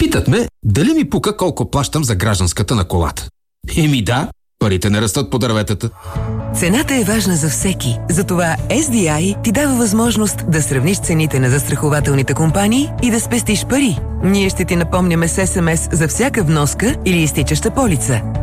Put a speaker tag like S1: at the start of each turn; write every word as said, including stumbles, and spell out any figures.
S1: Питат ме, дали ми пука колко плащам за гражданската на колата. Еми да, парите не растат по дърветата.
S2: Цената е важна за всеки. Затова Ес Ди Ай ти дава възможност да сравниш цените на застрахователните компании и да спестиш пари. Ние ще ти напомняме с Ес Ем Ес за всяка вноска или изтичаща полица.